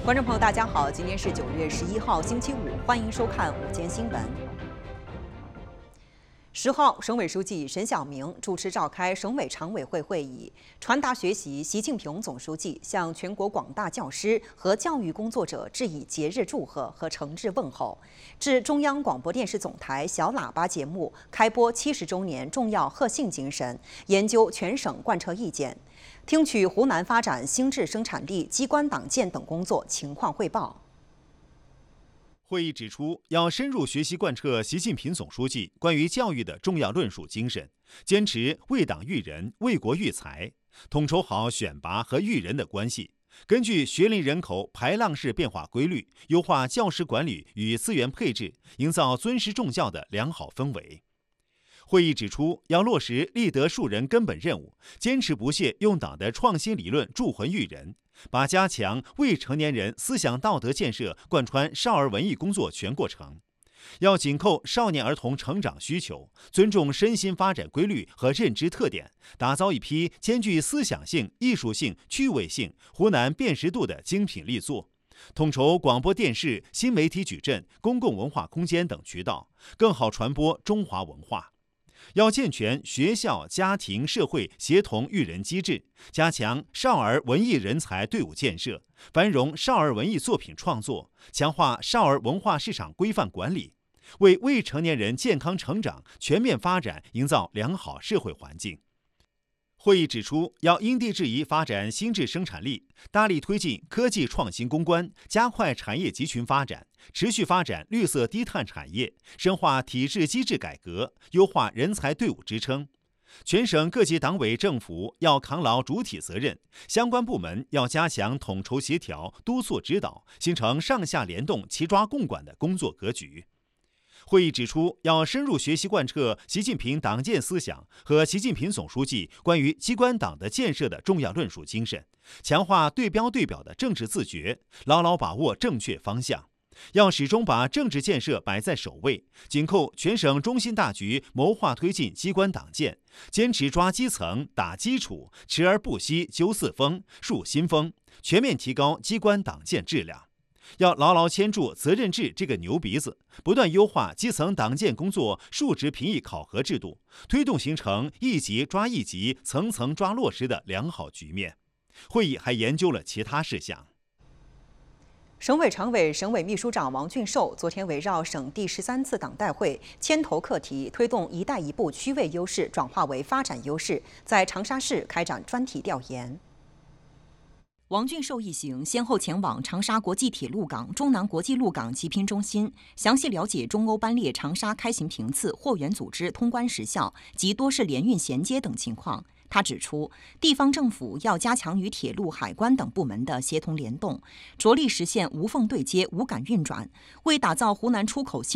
观众朋友，大家好，今天是9月11号，星期五，欢迎收看午间新闻。10号，省委书记沈晓明主持召开省委常委会会议，传达学习习近平总书记向全国广大教师和教育工作者致以节日祝贺和诚挚问候，致中央广播电视总台小喇叭节目开播70周年重要贺信精神，研究全省贯彻意见，听取湖南发展新质生产力机关党建等工作情况汇报。 会议指出，要深入学习贯彻习近平总书记关于教育的重要论述精神，坚持为党育人、为国育才，统筹好选拔和育人的关系，根据学龄人口排浪式变化规律，优化教师管理与资源配置，营造尊师重教的良好氛围。会议指出，要落实立德树人根本任务，坚持不懈用党的创新理论铸魂育人，把加强未成年人思想道德建设贯穿少儿文艺工作全过程。要紧扣少年儿童成长需求，尊重身心发展规律和认知特点，打造一批兼具思想性、艺术性、趣味性、湖南辨识度的精品力作。统筹广播电视、新媒体矩阵、公共文化空间等渠道，更好传播中华文化。要健全学校、家庭、社会协同育人机制，加强少儿文艺人才队伍建设，繁荣少儿文艺作品创作，强化少儿文化市场规范管理，为未成年人健康成长、全面发展营造良好社会环境。会议指出，要因地制宜发展新质生产力，大力推进科技创新攻关，加快产业集群发展，持续发展绿色低碳产业，深化体制机制改革，优化人才队伍支撑。全省各级党委政府要扛牢主体责任，相关部门要加强统筹协调、督促指导，形成上下联动、齐抓共管的工作格局。会议指出，要深入学习贯彻习近平党建思想和习近平总书记关于机关党的建设的重要论述精神，强化对标对表的政治自觉，牢牢把握正确方向。要始终把政治建设摆在首位，紧扣全省中心大局，谋划推进机关党建，坚持抓基层、打基础，持而不息揪四风、树新风，全面提高机关党建质量。要牢牢牵住责任制这个牛鼻子，不断优化基层党建工作数值评议考核制度，推动形成一级抓一级、层层抓落实的良好局面。会议还研究了其他事项。 省委常委、省委秘书长王俊寿昨天围绕省第13次党代会牵头课题，推动“一带一步”区位优势转化为发展优势，在长沙市开展专题调研。王俊寿一行先后前往长沙国际铁路港、中南国际陆港集拼中心，详细了解中欧班列长沙开行频次、货源组织、通关时效及多式联运衔接等情况。他指出，地方政府要加强与铁路、海关等部门的协同联动，着力实现无缝对接、无感运转，为打造湖南出口